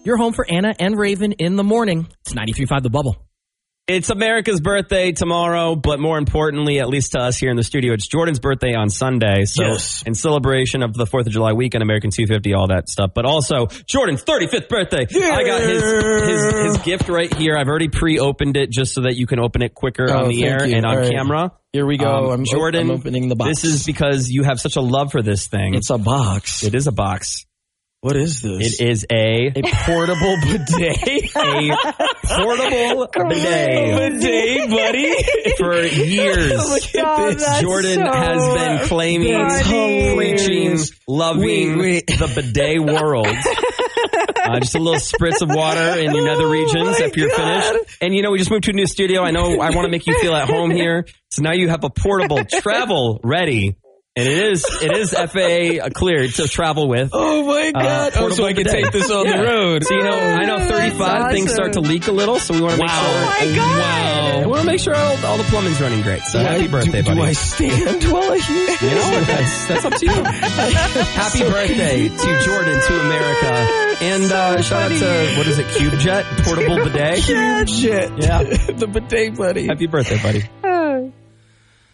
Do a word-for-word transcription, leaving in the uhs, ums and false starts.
your home for Anna and Raven in the morning. It's ninety-three point five The Bubble. It's America's birthday tomorrow, but more importantly, at least to us here in the studio, it's Jordan's birthday on Sunday. So yes. in celebration of the fourth of July weekend, American two fifty, all that stuff. But also Jordan's thirty-fifth birthday. Yeah. I got his, his his gift right here. I've already pre-opened it just so that you can open it quicker oh, on the air you. and on right. camera. Here we go. Um, I'm, Jordan, I'm opening the box. This is because you have such a love for this thing. It's a box. It is a box. What is this? It is a, a portable bidet. a portable bidet. Bidet, buddy. For years, oh God, Jordan so has been claiming, funny. preaching, loving wait, wait. the bidet world. Uh, just a little spritz of water in your nether regions oh after you're God. finished. And, you know, we just moved to a new studio. I know I want to make you feel at home here. So now you have a portable travel ready. And it is it is F A A cleared to travel with. Oh, my God. Uh, oh, so I can take this on yeah. the road. So, you know, I know thirty-five awesome. things start to leak a little, so we want to make wow. sure. Oh, my God. Wow. We want to make sure all, all the plumbing's running great. So do happy I, birthday, do, buddy. Do I stand while I use You know, that's, that's up to you. Happy so birthday to Jordan, to America. And uh, shout out to, what is it, CubeJet? Portable bidet? CubeJet. Yeah. The bidet, buddy. Happy birthday, buddy.